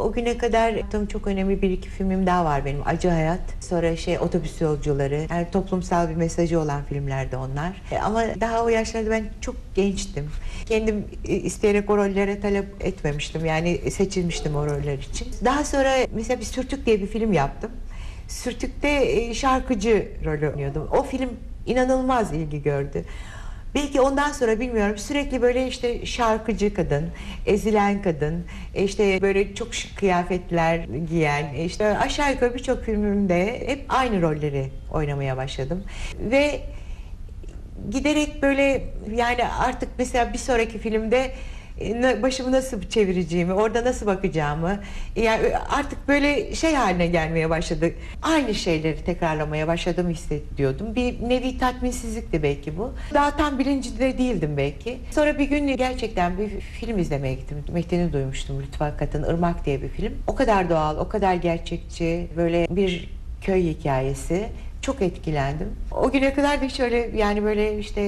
O güne kadar yaptığım çok önemli bir iki filmim daha var benim. Acı Hayat, sonra Otobüs Yolcuları. Yani toplumsal bir mesajı olan filmlerdi onlar. Ama daha o yaşlarda ben çok gençtim. Kendim isteyerek o rollere talep etmemiştim. Yani seçilmiştim o roller için. Daha sonra mesela bir Sürtük diye bir film yaptım. Sürtük'te şarkıcı rolü oynuyordum. O film inanılmaz ilgi gördü. Belki ondan sonra bilmiyorum, sürekli böyle işte şarkıcı kadın, ezilen kadın, işte böyle çok şık kıyafetler giyen, işte aşağı yukarı birçok filmimde hep aynı rolleri oynamaya başladım. Ve giderek böyle, yani artık mesela bir sonraki filmde başımı nasıl çevireceğimi, orada nasıl bakacağımı, yani artık böyle şey haline gelmeye başladı. Aynı şeyleri tekrarlamaya başladığımı hissediyordum. Bir nevi tatminsizlikti belki bu. Daha tam bilincinde değildim belki. Sonra bir gün gerçekten bir film izlemeye gittim. Metnini duymuştum, Lütfü Akat'ın Irmak diye bir film. O kadar doğal, o kadar gerçekçi, böyle bir köy hikayesi. Çok etkilendim. O güne kadar da hiç öyle, yani böyle işte